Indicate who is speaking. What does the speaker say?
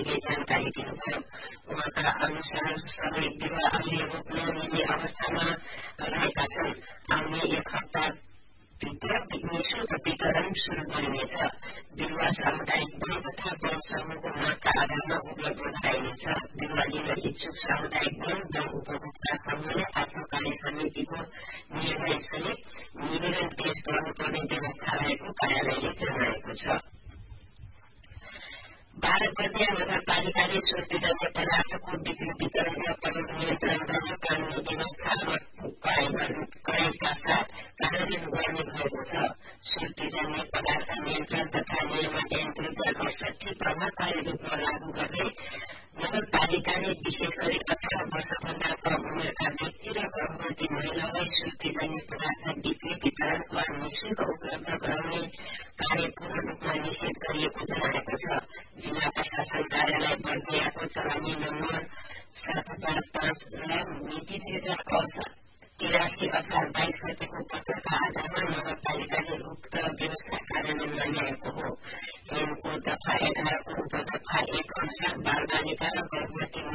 Speaker 1: जानकारी दिनुभयो। उहाँका अनुसार सबै बिरुवा अहिले रोप्न मिल्ने अवस्थामा रहेका छन्। आउने एक हप्ता भित्र निःशुल्क वितरण शुरू गरिनेछ। बिरुवा सामुदायिक बैंक तथा बैंक समूहको मागका आधारमा उपलब्ध गराइनेछ। बिरुवा लिन इच्छुक सामुदायिक बैंक उपभोक्ता समूहले आफ्नो कार्य समितिको निर्णय सहित निवेदन पेश गर्नुपर्ने व्यवस्था रहेको कार्यालयले जनाएको छ। बाह्रपटिया नगरपालिकाले सुर्तीजन्य पदार्थको बिक्री वितरण र प्रयोग नियन्त्रण गर्न कानूनी व्यवस्थामा कडाइका साथ कार्यान्वयन गर्ने भएको छ। सुर्तीजन्य पदार्थ नियन्त्रण तथा नियमन 2068 प्रभावकारी रूपमा लागू गर्दै नगरपालिकाले विशेष गरी 18 वर्षभन्दा कम उमेरका व्यक्ति र गर्भवती महिलालाई सुर्तीजन्य पदार्थ बिक्री वितरण वा निःशुल्क उपलब्ध गराउने कार्य पूर्ण रूपमा निषेध गरिएको जनाएको छ। जिल्ला प्रशासन कार्यालय बर्दियाको चलानी नम्बर 7/5 र मिति 2083 असार 22 गतेको पत्रका आधारमा नगरपालिकाले उक्त व्यवस्था कार्यान्वयनमा ल्याएको हो। ऐनको दफा 11 को उपदफा 1 अनुसार बालबालिका र गर्भवती